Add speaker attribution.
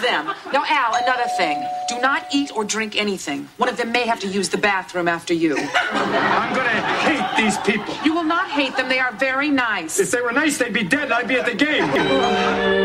Speaker 1: them. Now, Al, another thing. Do not eat or drink anything. One of them may have to use the bathroom after you.
Speaker 2: I'm going to hate these people.
Speaker 1: You will not hate them. They are very nice.
Speaker 2: If they were nice, they'd be dead and I'd be at the game.